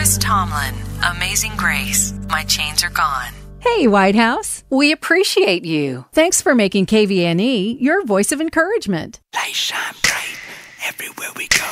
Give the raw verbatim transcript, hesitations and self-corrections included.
Chris Tomlin, Amazing Grace, My Chains Are Gone. Hey, White House. We appreciate you. Thanks for making K V N E your voice of encouragement. Light shine bright everywhere we go.